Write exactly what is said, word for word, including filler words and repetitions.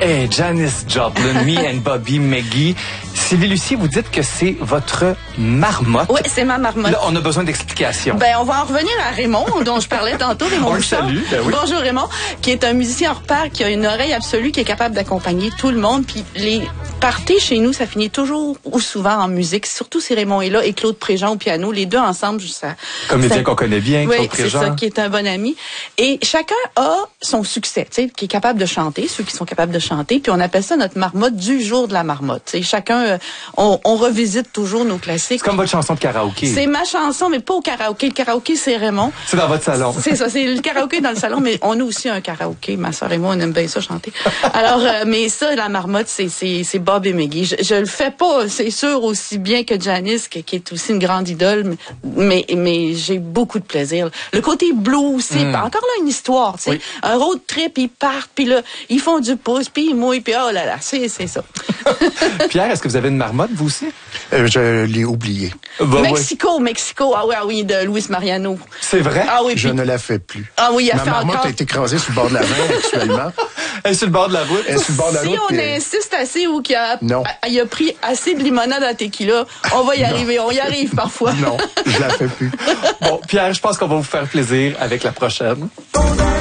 Hey, Janis Joplin, Me and Bobby McGee. Sylvie Lucier, vous dites que c'est votre marmotte. Oui, c'est ma marmotte. Là, on a besoin d'explications. Ben, on va en revenir à Raymond, dont je parlais tantôt, Raymond On le Bouchard. salue, ben oui. Bonjour Raymond, qui est un musicien hors pair, qui a une oreille absolue, qui est capable d'accompagner tout le monde. Puis les parties chez nous, ça finit toujours ou souvent en musique, surtout si Raymond est là et Claude Préjean au piano. Les deux ensemble, ça... Comédien ça... qu'on connaît bien, Claude oui, Préjean. c'est ça, qui est un bon ami. Et chacun a son succès, tu sais, qui est capable de chanter, ceux qui sont capables de chanter. Puis on appelle ça notre marmotte du jour de la marmotte. Tu sais, chacun, euh, on, on revisite toujours nos classiques. C'est comme votre chanson de karaoké. C'est ma chanson, mais pas au karaoké. Le karaoké, c'est Raymond. C'est dans votre salon. C'est ça, c'est le karaoké dans le salon, mais on a aussi un karaoké. Ma soeur et moi, on aime bien ça chanter. Alors, euh, mais ça, la marmotte, c'est c'est c'est Bob et McGee. Je, je le fais pas, c'est sûr, aussi bien que Janis, qui, qui est aussi une grande idole, mais mais j'ai beaucoup de plaisir. Le côté blues, c'est mm. encore là une histoire, tu sais. Oui. Un road trip, ils partent, puis là, ils font du pouce, puis ils mouillent, puis oh là là, c'est c'est ça. Pierre, est-ce que vous avez une marmotte, vous aussi? Euh, je l'ai oublié. Bah, Mexico, ouais. Mexico, ah oui, ah oui, de Luis Mariano. C'est vrai? Ah oui, je puis... ne la fais plus. Ah oui, il a Ma fait marmotte encore... a été écrasée sur le bord de la mer actuellement. Elle est sur le bord de la route. Elle est sur le bord de la si route. on et... insiste assez ou qu'il a, non. a, il a pris assez de limonade à tequila, on va y arriver. On y arrive parfois. Non, je la fais plus. Bon, Pierre, je pense qu'on va vous faire plaisir avec la prochaine.